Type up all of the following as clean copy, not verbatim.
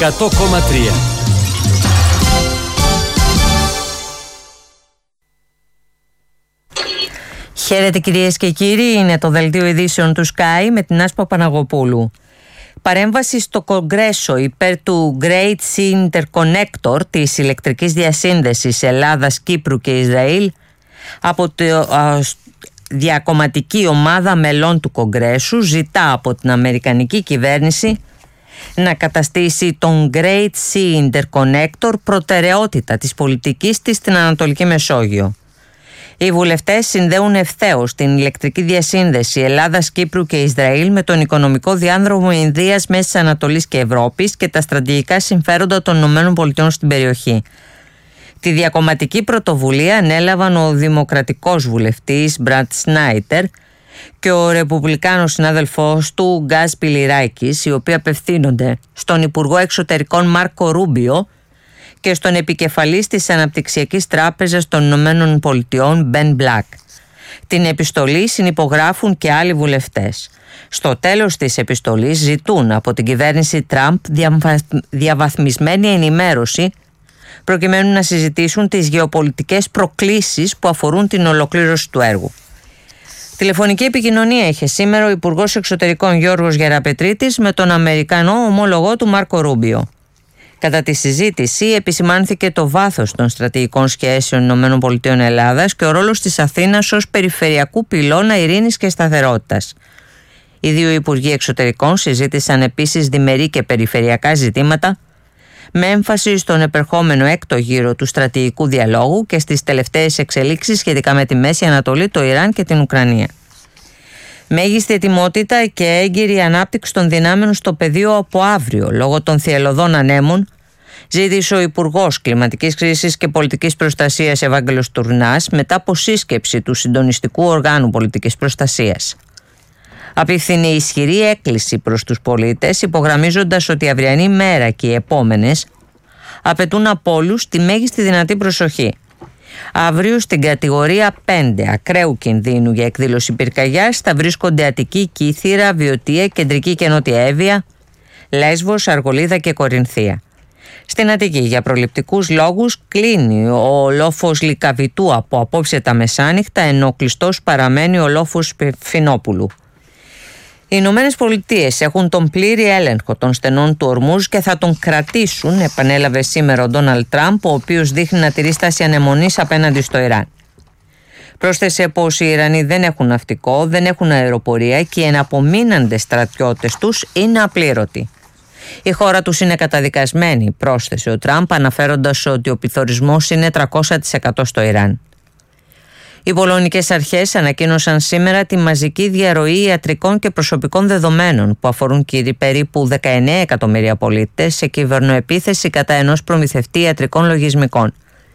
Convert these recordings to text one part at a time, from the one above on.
100,3. Χαίρετε κυρίες και κύριοι, είναι το δελτίο ειδήσεων του Sky με την Άσπα Παναγοπούλου. Παρέμβαση στο Κογκρέσο υπέρ του Great Sea Interconnector, της ηλεκτρικής διασύνδεσης Ελλάδας, Κύπρου και Ισραήλ, από τη διακομματική ομάδα μελών του Κογκρέσου ζητά από την Αμερικανική κυβέρνηση να καταστήσει τον Great Sea Interconnector προτεραιότητα της πολιτικής της στην Ανατολική Μεσόγειο. Οι βουλευτές συνδέουν ευθέως την ηλεκτρική διασύνδεση Ελλάδας, Κύπρου και Ισραήλ με τον οικονομικό διάδρομο Ινδίας, Μέσης Ανατολής και Ευρώπης και τα στρατηγικά συμφέροντα των ΗΠΑ στην περιοχή. Τη διακομματική πρωτοβουλία ανέλαβαν ο δημοκρατικός βουλευτής Μπραντ Σνάιτερ και ο ρεπουμπλικάνος συνάδελφός του Γκάζ Πιλιράκης, οι οποίοι απευθύνονται στον Υπουργό Εξωτερικών Μάρκο Ρούμπιο και στον επικεφαλής της Αναπτυξιακής Τράπεζας των Ηνωμένων Πολιτειών Μπεν Μπλακ. Την επιστολή συνυπογράφουν και άλλοι βουλευτές. Στο τέλος της επιστολής ζητούν από την κυβέρνηση Τραμπ διαβαθμισμένη ενημέρωση προκειμένου να συζητήσουν τις γεωπολιτικές προκλήσεις που αφορούν την ολοκλήρωση του έργου. Τηλεφωνική επικοινωνία είχε σήμερα ο Υπουργός Εξωτερικών Γιώργος Γεραπετρίτης με τον Αμερικανό ομόλογό του Μάρκο Ρούμπιο. Κατά τη συζήτηση επισημάνθηκε το βάθος των στρατηγικών σχέσεων ΗΠΑ και ο ρόλος της Αθήνας ως περιφερειακού πυλώνα ειρήνης και σταθερότητας. Οι δύο Υπουργοί Εξωτερικών συζήτησαν επίσης διμερεί και περιφερειακά ζητήματα με έμφαση στον επερχόμενο έκτο γύρο του στρατηγικού διαλόγου και στις τελευταίες εξελίξεις σχετικά με τη Μέση Ανατολή, το Ιράν και την Ουκρανία. Μέγιστη ετοιμότητα και έγκυρη ανάπτυξη των δυνάμεων στο πεδίο από αύριο λόγω των θυελλωδών ανέμων, ζήτησε ο Υπουργός Κλιματικής Κρίσης και Πολιτικής Προστασίας Ευάγγελος Τουρνάς μετά από σύσκεψη του Συντονιστικού Οργάνου Πολιτικής Προστασίας. Απίφθινε ισχυρή έκκληση προς τους πολίτες, υπογραμμίζοντας ότι η αυριανή μέρα και οι επόμενες απαιτούν από όλους τη μέγιστη δυνατή προσοχή. Αύριο στην κατηγορία 5 ακραίου κινδύνου για εκδήλωση πυρκαγιάς θα βρίσκονται Αττική, Κύθυρα, Βιωτία, Κεντρική και Νότια Εύβοια, Λέσβος, Αργολίδα και Κορινθία. Στην Αττική για προληπτικούς λόγους κλείνει ο λόφος Λυκαβητού από απόψε τα μεσάνυχτα, ενώ κλειστός παραμένει ο λόφος Φινόπουλου. Οι Ηνωμένες Πολιτείες έχουν τον πλήρη έλεγχο των στενών του Ορμούζ και θα τον κρατήσουν, επανέλαβε σήμερα ο Ντόναλντ Τραμπ, ο οποίος δείχνει να τηρεί στάση ανεμονής απέναντι στο Ιράν. Πρόσθεσε πως οι Ιρανοί δεν έχουν ναυτικό, δεν έχουν αεροπορία και οι εναπομείναντες στρατιώτες τους είναι απλήρωτοι. Η χώρα τους είναι καταδικασμένη, πρόσθεσε ο Τραμπ, αναφέροντας ότι ο πληθωρισμός είναι 300% στο Ιράν. Οι πολωνικές αρχές ανακοίνωσαν σήμερα τη μαζική διαρροή ιατρικών και προσωπικών δεδομένων που αφορούν περίπου 19 εκατομμύρια πολίτες σε κυβερνοεπίθεση κατά ενός προμηθευτή ιατρικών λογισμικών.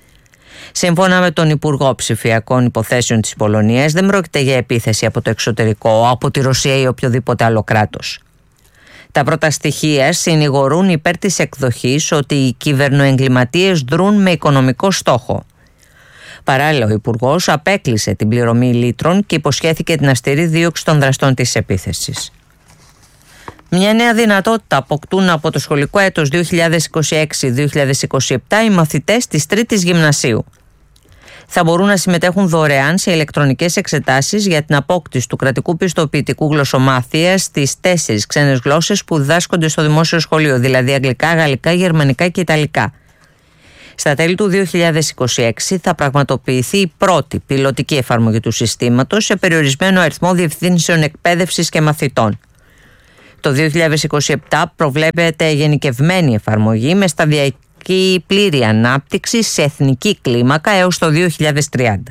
Σύμφωνα με τον Υπουργό Ψηφιακών Υποθέσεων της Πολωνίας, δεν πρόκειται για επίθεση από το εξωτερικό, από τη Ρωσία ή οποιοδήποτε άλλο κράτος. Τα πρώτα στοιχεία συνηγορούν υπέρ της εκδοχής ότι οι κυβερνοεγκληματίες δρούν με οικονομικό στόχο. Παράλληλα, ο Υπουργός απέκλεισε την πληρωμή λίτρων και υποσχέθηκε την αυστηρή δίωξη των δραστών της επίθεσης. Μια νέα δυνατότητα αποκτούν από το σχολικό έτος 2026-2027 οι μαθητές της Τρίτης Γυμνασίου. Θα μπορούν να συμμετέχουν δωρεάν σε ηλεκτρονικές εξετάσεις για την απόκτηση του κρατικού πιστοποιητικού γλωσσομάθειας στις 4 ξένες γλώσσες που διδάσκονται στο δημόσιο σχολείο, δηλαδή αγγλικά, γαλλικά, γερμανικά και ιταλικά. Στα τέλη του 2026 θα πραγματοποιηθεί η πρώτη πιλωτική εφαρμογή του συστήματος σε περιορισμένο αριθμό διευθύνσεων εκπαίδευσης και μαθητών. Το 2027 προβλέπεται γενικευμένη εφαρμογή με σταδιακή πλήρη ανάπτυξη σε εθνική κλίμακα έως το 2030.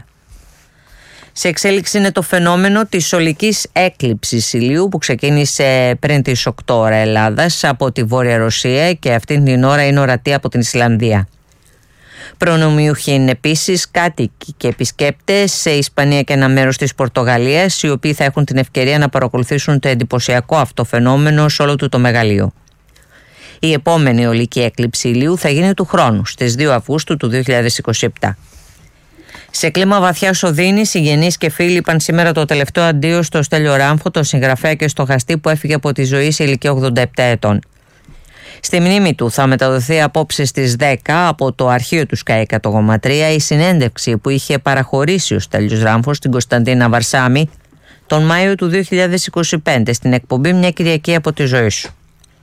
Σε εξέλιξη είναι το φαινόμενο της ολικής έκλειψης ηλίου που ξεκίνησε πριν τις 8 ώρα Ελλάδας από τη Βόρεια Ρωσία και αυτήν την ώρα είναι ορατή από την Ισλανδία. Προνομιούχοι είναι επίσης κάτοικοι και επισκέπτες σε Ισπανία και ένα μέρος της Πορτογαλίας, οι οποίοι θα έχουν την ευκαιρία να παρακολουθήσουν το εντυπωσιακό αυτό φαινόμενο σε όλο του το μεγαλείο. Η επόμενη ολική έκλειψη ηλίου θα γίνει του χρόνου, στις 2 Αυγούστου του 2027. Σε κλίμα βαθιάς οδύνης, οι συγγενείς και φίλοι είπαν σήμερα το τελευταίο αντίο στο Στέλιο Ράμφο, τον συγγραφέα και στοχαστή που έφυγε από τη ζωή σε ηλικία 87 ετών. Στη μνήμη του θα μεταδοθεί απόψε στις 10 από το αρχείο του Sky 100,3 η συνέντευξη που είχε παραχωρήσει ο Στέλιος Ράμφος στην Κωνσταντίνα Βαρσάμι τον Μάιο του 2025 στην εκπομπή «Μια Κυριακή από τη ζωή σου».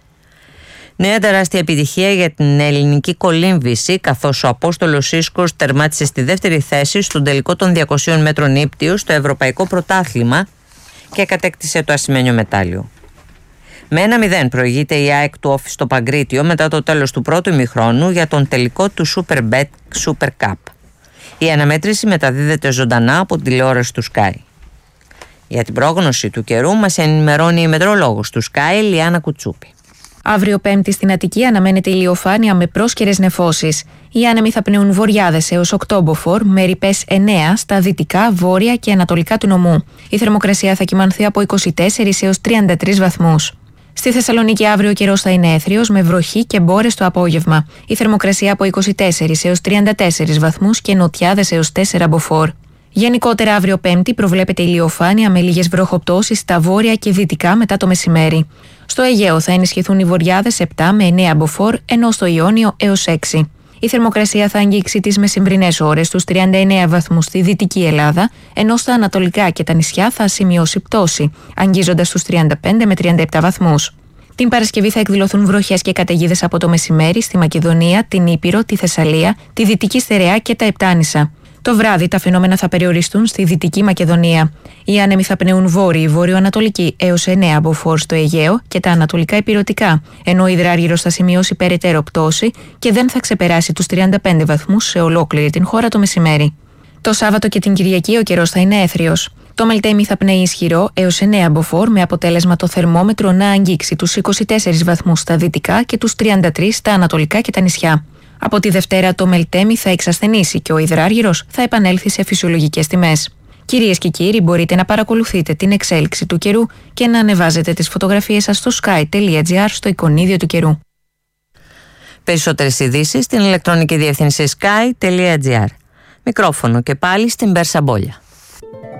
Νέα τεράστια επιτυχία για την ελληνική κολύμβηση, καθώς ο Απόστολος Ίσκος τερμάτισε στη δεύτερη θέση στον τελικό των 200 μέτρων ύπτιου στο Ευρωπαϊκό Πρωτάθλημα και κατέκτησε το ασημένιο μετάλλιο. Με 1-0 προηγείται η ΑΕΚ του Όφη στο Παγκρίτιο μετά το τέλος του πρώτου ημιχρόνου για τον τελικό του Superbet Super Cup. Η αναμέτρηση μεταδίδεται ζωντανά από την τηλεόραση του Sky. Για την πρόγνωση του καιρού μας ενημερώνει η μετρολόγος του Sky, Λιάννα Κουτσούπη. Αύριο Πέμπτη στην Αττική αναμένεται ηλιοφάνεια με πρόσκαιρες νεφώσεις. Οι άνεμοι θα πνέουν βορειάδες έως 8 μποφόρ, με ρηπές 9 στα δυτικά, βόρεια και ανατολικά του νομού. Η θερμοκρασία θα κυμανθεί από 24 έως 33 βαθμούς. Στη Θεσσαλονίκη αύριο ο καιρός θα είναι έθριος με βροχή και μπόρες το απόγευμα. Η θερμοκρασία από 24 έως 34 βαθμούς και νοτιάδες έως 4 μποφόρ. Γενικότερα αύριο Πέμπτη προβλέπεται ηλιοφάνεια με λίγες βροχοπτώσεις στα βόρεια και δυτικά μετά το μεσημέρι. Στο Αιγαίο θα ενισχυθούν οι βορειάδες 7 με 9 μποφόρ, ενώ στο Ιόνιο έως 6. Η θερμοκρασία θα αγγίξει τις μεσημβρινές ώρες στους 39 βαθμούς στη Δυτική Ελλάδα, ενώ στα ανατολικά και τα νησιά θα σημειώσει πτώση, αγγίζοντας τους 35 με 37 βαθμούς. Την Παρασκευή θα εκδηλωθούν βροχές και καταιγίδες από το μεσημέρι στη Μακεδονία, την Ήπειρο, τη Θεσσαλία, τη Δυτική Στερεά και τα Επτάνησα. Το βράδυ τα φαινόμενα θα περιοριστούν στη Δυτική Μακεδονία. Οι άνεμοι θα πνέουν βόρειοι, βορειοανατολικοί έως 9 μποφόρ στο Αιγαίο και τα ανατολικά ηπειρωτικά, ενώ ο υδράργυρος θα σημειώσει περαιτέρω πτώση και δεν θα ξεπεράσει τους 35 βαθμούς σε ολόκληρη την χώρα το μεσημέρι. Το Σάββατο και την Κυριακή ο καιρός θα είναι έθριος. Το Μελτέμι θα πνέει ισχυρό έως 9 μποφόρ, με αποτέλεσμα το θερμόμετρο να αγγίξει τους 24 βαθμούς στα δυτικά και τους 33 στα ανατολικά και τα νησιά. Από τη Δευτέρα το Μελτέμι θα εξασθενήσει και ο υδράργυρος θα επανέλθει σε φυσιολογικές τιμές. Κυρίες και κύριοι, μπορείτε να παρακολουθείτε την εξέλιξη του καιρού και να ανεβάζετε τις φωτογραφίες σας στο sky.gr στο εικονίδιο του καιρού. Περισσότερες ειδήσεις στην ηλεκτρονική διεύθυνση sky.gr. Μικρόφωνο και πάλι στην Μπέρσα Μπόλια.